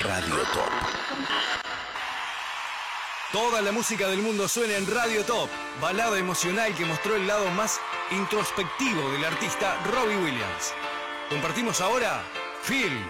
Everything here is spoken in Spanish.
Radio Top. Toda la música del mundo suena en Radio Top. Balada emocional que mostró el lado más introspectivo del artista Robbie Williams. Compartimos ahora Feel.